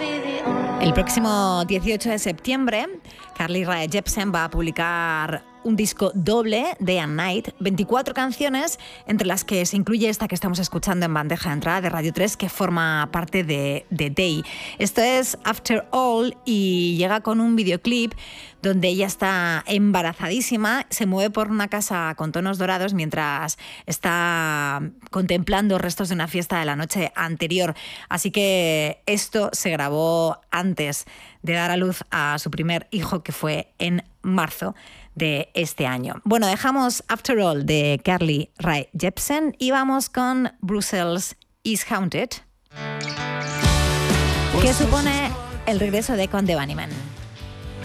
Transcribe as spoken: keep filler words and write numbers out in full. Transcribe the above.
El próximo dieciocho de septiembre, Carly Rae Jepsen va a publicar un disco doble, Day and Night, veinticuatro canciones, entre las que se incluye esta que estamos escuchando en bandeja de entrada de Radio tres, que forma parte de, de Day. Esto es After All y llega con un videoclip donde ella está embarazadísima, se mueve por una casa con tonos dorados mientras está contemplando restos de una fiesta de la noche anterior. Así que esto se grabó antes de dar a luz a su primer hijo, que fue en marzo de este año. Bueno, dejamos After All de Carly Rae Jepsen y vamos con Brussels is Haunted, que supone el regreso de Conde Bunnymen.